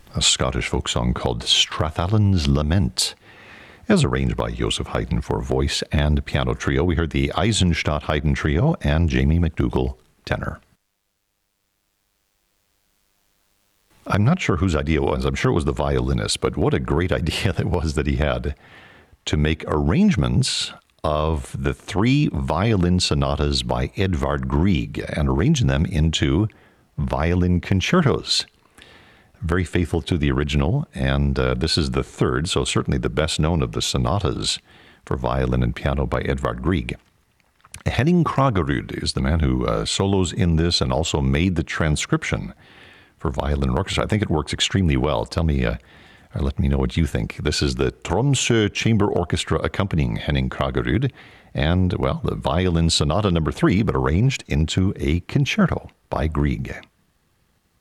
a Scottish folk song called Strathallan's Lament, as arranged by Joseph Haydn for voice and piano trio. We heard the Eisenstadt Haydn Trio and Jamie McDougall tenor. I'm not sure whose idea it was. I'm sure it was the violinist, but what a great idea that was that he had to make arrangements of the 3 violin sonatas by Edvard Grieg and arrange them into violin concertos. Very faithful to the original, and this is the 3rd, so certainly the best known of the sonatas for violin and piano by Edvard Grieg. Henning Kraggerud is the man who solos in this and also made the transcription for violin and orchestra. I think it works extremely well. Tell me, or let me know what you think. This is the Tromsø Chamber Orchestra accompanying Henning Kraggerud, and, well, the violin sonata number 3, but arranged into a concerto by Grieg.